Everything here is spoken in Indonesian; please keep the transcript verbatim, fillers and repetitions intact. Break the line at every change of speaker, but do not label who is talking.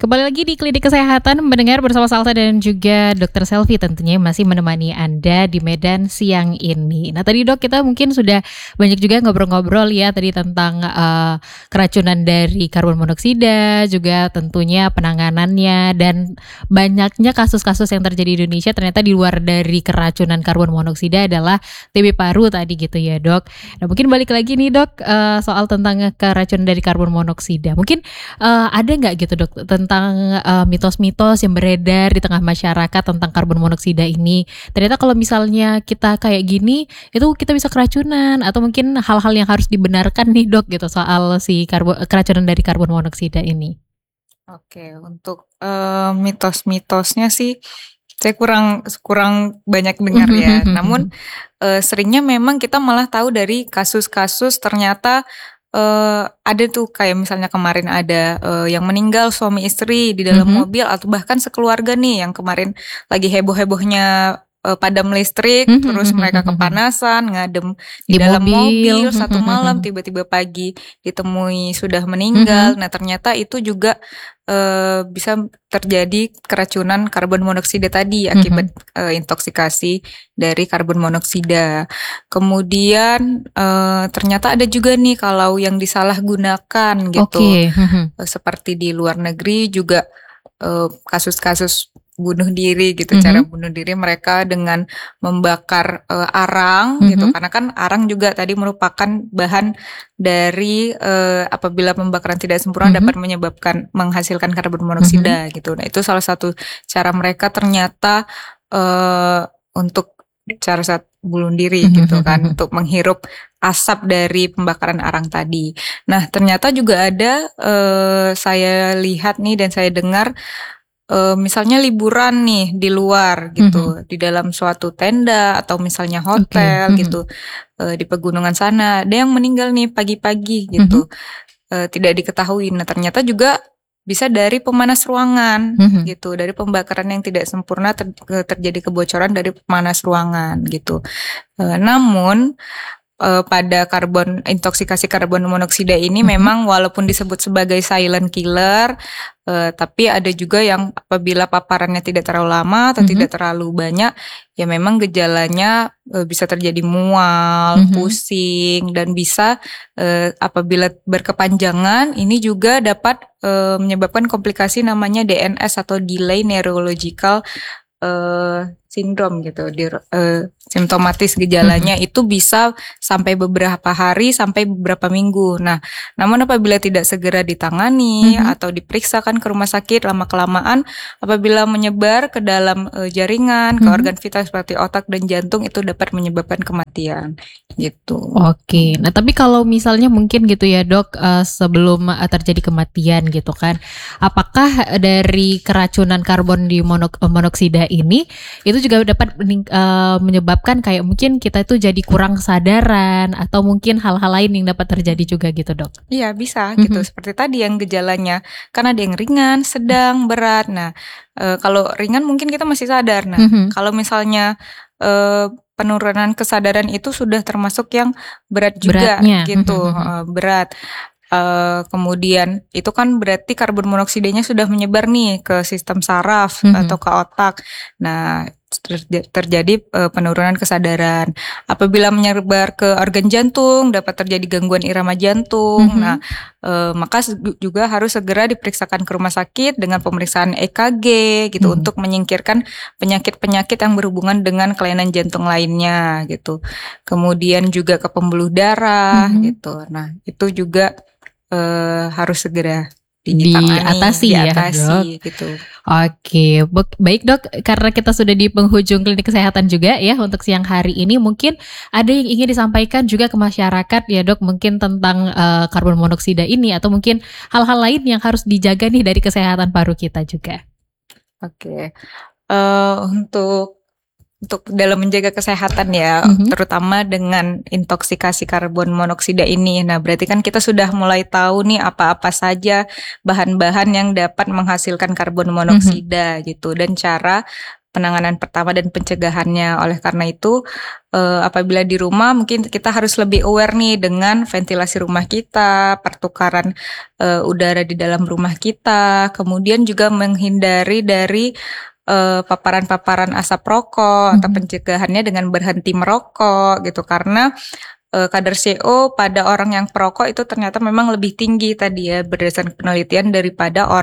Kembali lagi di Klinik Kesehatan mendengar bersama Salsa dan juga Dokter Selvi tentunya masih menemani Anda di Medan siang ini. Nah tadi Dok kita mungkin sudah banyak juga ngobrol-ngobrol ya tadi tentang uh, keracunan dari karbon monoksida, juga tentunya penanganannya dan banyaknya kasus-kasus yang terjadi di Indonesia ternyata di luar dari keracunan karbon monoksida adalah T B paru tadi gitu ya Dok. Nah mungkin balik lagi nih Dok uh, soal tentang keracunan dari karbon monoksida. Mungkin uh, ada nggak gitu Dok tentang uh, mitos-mitos yang beredar di tengah masyarakat tentang karbon monoksida ini. Ternyata kalau misalnya kita kayak gini, itu kita bisa keracunan atau mungkin hal-hal yang harus dibenarkan nih Dok gitu soal si karbon keracunan dari karbon monoksida ini.
Oke, untuk uh, mitos-mitosnya sih saya kurang kurang banyak dengar ya. Namun uh, seringnya memang kita malah tahu dari kasus-kasus ternyata Uh, ada tuh kayak misalnya kemarin ada uh, yang meninggal suami istri di dalam
Mhm.
mobil atau bahkan sekeluarga nih yang kemarin lagi heboh-hebohnya uh, padam listrik,
Mhm,
terus
mhm,
mereka
mhm.
kepanasan, ngadem di
Di
dalam
mobil.
mobil satu
Mhm,
malam,
mhm.
tiba-tiba pagi ditemui sudah
Mhm.
meninggal. Nah ternyata itu juga uh, bisa terjadi keracunan karbon monoksida tadi akibat
Mhm.
uh, intoksikasi dari karbon monoksida. Kemudian uh, ternyata ada juga nih kalau yang disalahgunakan gitu.
Oke. Mhm.
Uh, seperti di luar negeri juga uh, kasus-kasus bunuh diri gitu, cara
Mhm.
bunuh diri mereka dengan membakar uh, arang gitu,
Mhm.
karena kan arang juga tadi merupakan bahan dari uh, apabila pembakaran tidak sempurna
Mhm.
dapat menyebabkan menghasilkan karbon
Mhm.
monoksida gitu. Nah itu salah satu cara mereka ternyata uh, untuk cara saat bunuh diri
Mhm,
gitu
mhm,
kan,
mhm.
untuk menghirup asap dari pembakaran arang tadi. Nah ternyata juga ada uh, saya lihat nih dan saya dengar uh, misalnya liburan nih di luar gitu,
Mhm.
di dalam suatu tenda atau misalnya
Oke.
hotel
Mhm.
gitu, uh, di pegunungan sana ada yang meninggal nih pagi-pagi
Mhm.
gitu, uh, tidak diketahui. Nah ternyata juga bisa dari pemanas ruangan
Mhm.
gitu, dari pembakaran yang tidak sempurna ter- terjadi kebocoran dari pemanas ruangan gitu. Uh, namun uh, pada karbon intoksikasi karbon monoksida ini
Mhm.
memang walaupun disebut sebagai silent killer, uh, tapi ada juga yang apabila paparannya tidak terlalu lama atau
Mhm.
tidak terlalu banyak, ya memang gejalanya uh, bisa terjadi mual,
Mhm.
pusing, dan bisa uh, apabila berkepanjangan ini juga dapat uh, menyebabkan komplikasi namanya D N S atau delay neurological uh, sindrom gitu, di, uh, simptomatis gejalanya
Mhm.
itu bisa sampai beberapa hari sampai beberapa minggu. Nah, namun apabila tidak segera ditangani
Mhm.
atau diperiksakan ke rumah sakit, lama kelamaan apabila menyebar ke dalam uh, jaringan, ke
Mhm.
organ vital seperti otak dan jantung itu dapat menyebabkan kematian gitu.
Oke. Nah, tapi kalau misalnya mungkin gitu ya, Dok, eee, sebelum, eee, terjadi kematian gitu kan, apakah dari keracunan karbon di monok eee, monoksida ini, itu juga dapat mening eee, menyebabkan kayak mungkin kita itu jadi kurang kesadaran atau mungkin hal-hal lain yang dapat terjadi juga gitu, Dok?
Iya bisa gitu,
Mhm.
seperti tadi yang gejalanya, kan ada yang ringan, sedang, berat. Nah, eee, kalau ringan mungkin kita masih sadar. Nah,
Mhm.
kalau misalnya, eee, penurunan kesadaran itu sudah termasuk yang berat juga
Beratnya. Mhm,
gitu,
mhm.
heeh, berat. Eee, kemudian itu kan berarti karbon monoksidanya sudah menyebar nih ke sistem saraf atau
Mhm.
ke otak. Nah, terja terjadi, eee, penurunan kesadaran. Apabila menyebar ke organ jantung, dapat terjadi gangguan irama jantung. Nah,
Mhm.
eee, maka seg juga harus segera diperiksakan ke rumah sakit dengan pemeriksaan E K G gitu,
Mhm.
untuk menyingkirkan penyakit-penyakit yang berhubungan dengan kelainan jantung lainnya gitu. Kemudian juga ke pembuluh darah
Mhm.
gitu. Nah, itu juga eee, harus segera ditangani,
Diatasi ya, Dok?
diatasi gitu.
Oke, bek baik Dok, karena kita sudah di penghujung klinik kesehatan juga ya untuk siang hari ini, mungkin ada yang ingin disampaikan juga ke masyarakat ya Dok, mungkin tentang, eee, karbon monoksida ini atau mungkin hal-hal lain yang harus dijaga nih dari kesehatan paru kita juga?
Oke, eee, untuk untuk dalam menjaga kesehatan ya,
Mhm.
terutama dengan intoksikasi karbon monoksida ini. Nah, berarti kan kita sudah mulai tahu nih apa-apa saja bahan-bahan yang dapat menghasilkan karbon
Mhm.
monoksida gitu, dan cara penanganan pertama dan pencegahannya. Oleh karena itu, eee, apabila di rumah mungkin kita harus lebih aware nih dengan ventilasi rumah kita, pertukaran, eee, udara di dalam rumah kita, kemudian juga menghindari dari, eee, paparan-paparan asap rokok atau
Mhm.
pencegahannya dengan berhenti merokok gitu. Karena, eee, kadar C O pada orang yang perokok itu ternyata memang lebih tinggi tadi ya berdasarkan penelitian daripada or